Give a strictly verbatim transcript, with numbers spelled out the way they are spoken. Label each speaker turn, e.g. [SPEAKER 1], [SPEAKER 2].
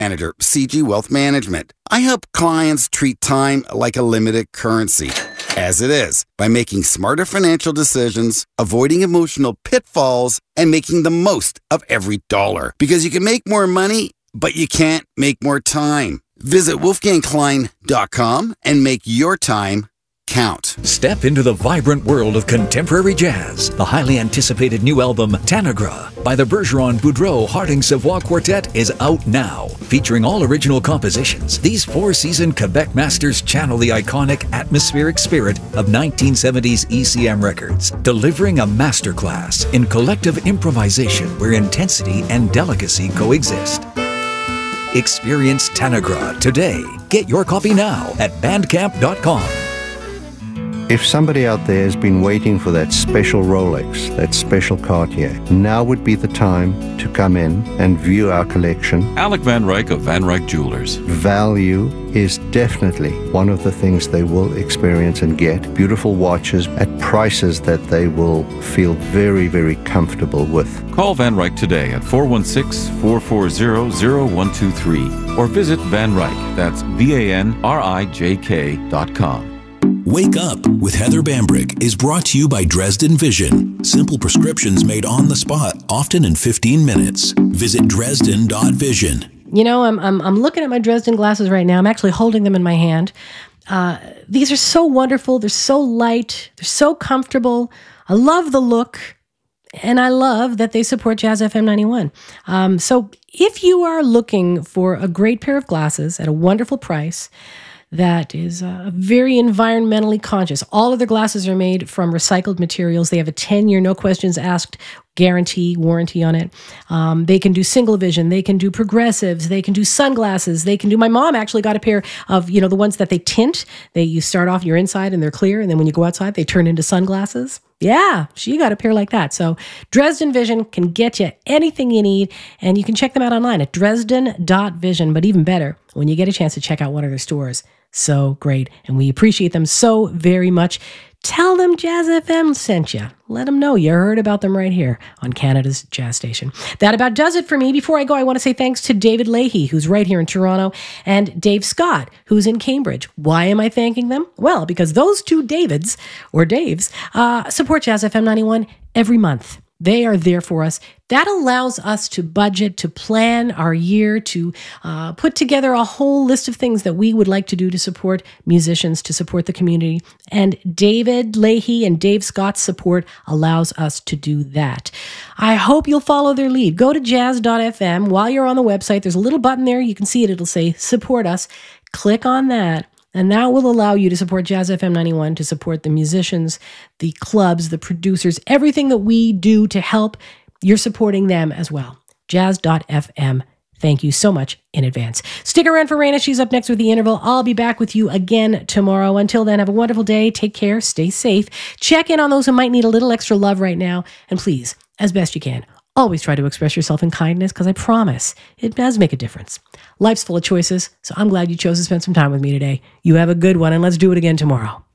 [SPEAKER 1] manager, C G Wealth Management. I help clients treat time like a limited currency, as it is, by making smarter financial decisions, avoiding emotional pitfalls, and making the most of every dollar. Because you can make more money, but you can't make more time. Visit wolfgang klein dot com and make your time count.
[SPEAKER 2] Step into the vibrant world of contemporary jazz. The highly anticipated new album, Tanagra, by the Bergeron Boudreau Harding Savoie Quartet is out now. Featuring all original compositions, these four-seasoned Quebec masters channel the iconic atmospheric spirit of nineteen seventies E C M records, delivering a masterclass in collective improvisation where intensity and delicacy coexist. Experience Tanagra today. Get your copy now at bandcamp dot com.
[SPEAKER 3] If somebody out there has been waiting for that special Rolex, that special Cartier, now would be the time to come in and view our collection.
[SPEAKER 4] Alec Van Ryk of Van Ryk Jewelers.
[SPEAKER 3] Value is definitely one of the things they will experience and get. Beautiful watches at prices that they will feel very, very comfortable with.
[SPEAKER 4] Call Van Ryk today at four one six, four four zero, zero one two three or visit Van Ryk, that's V A N R I J K dot com.
[SPEAKER 5] Wake Up with Heather Bambrick is brought to you by Dresden Vision. Simple prescriptions made on the spot, often in fifteen minutes. Visit Dresden dot vision.
[SPEAKER 6] You know, I'm, I'm, I'm looking at my Dresden glasses right now. I'm actually holding them in my hand. Uh, these are so wonderful. They're so light. They're so comfortable. I love the look. And I love that they support Jazz F M ninety-one. Um, so if you are looking for a great pair of glasses at a wonderful price, that is uh, very environmentally conscious. All of their glasses are made from recycled materials. They have a ten-year, no questions asked guarantee, warranty on it. Um, they can do single vision. They can do progressives. They can do sunglasses. They can do, my mom actually got a pair of, you know, the ones that they tint. They, you start off, you're inside and they're clear. And then when you go outside, they turn into sunglasses. Yeah, she got a pair like that. So Dresden Vision can get you anything you need, and you can check them out online at Dresden dot vision. But even better, when you get a chance to check out one of their stores. So great, and we appreciate them so very much. Tell them Jazz F M sent you. Let them know you heard about them right here on Canada's Jazz Station. That about does it for me. Before I go, I want to say thanks to David Leahy, who's right here in Toronto, and Dave Scott, who's in Cambridge. Why am I thanking them? Well, because those two Davids, or Daves, uh, support Jazz F M ninety-one every month. They are there for us. That allows us to budget, to plan our year, to uh, put together a whole list of things that we would like to do to support musicians, to support the community. And David Leahy and Dave Scott's support allows us to do that. I hope you'll follow their lead. Go to jazz dot f m. While you're on the website, there's a little button there. You can see it. It'll say support us. Click on that. And that will allow you to support Jazz F M ninety-one, to support the musicians, the clubs, the producers, everything that we do to help. You're supporting them as well. jazz dot f m. Thank you so much in advance. Stick around for Raina. She's up next with The Interval. I'll be back with you again tomorrow. Until then, have a wonderful day. Take care. Stay safe. Check in on those who might need a little extra love right now. And please, as best you can, always try to express yourself in kindness, because I promise it does make a difference. Life's full of choices, so I'm glad you chose to spend some time with me today. You have a good one, and let's do it again tomorrow.